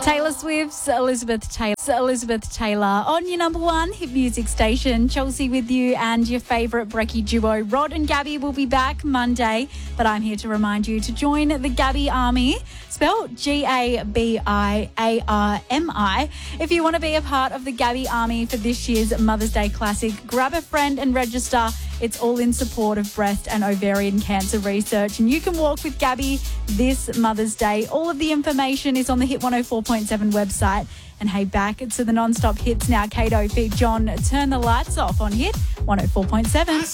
Taylor Swift's Elizabeth Taylor on your number one hit music station. Chelsea with you and your favourite brekkie duo. Rod and Gabby will be back Monday, but I'm here to remind you to join the Gabby Army, spelled GABIARMI. If you want to be a part of the Gabby Army for this year's Mother's Day Classic, grab a friend and register. It's all in support of breast and ovarian cancer research, and you can walk with Gabby this Mother's Day. All of the information is on the Hit 104.7 website. And hey, back to the non-stop hits now. Kato feat. John, turn the lights off on Hit 104.7.